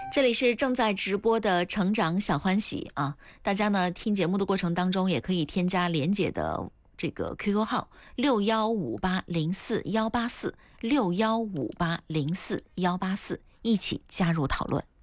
这里是正在直播的成长小欢喜啊！大家呢听节目的过程当中，也可以添加连姐的这个 QQ 号615804184615804184，一起加入讨论。